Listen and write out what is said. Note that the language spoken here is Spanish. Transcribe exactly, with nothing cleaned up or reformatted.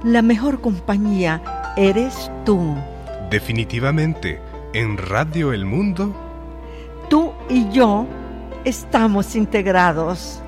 la mejor compañía eres tú. Definitivamente, en Radio El Mundo, tú y yo estamos integrados.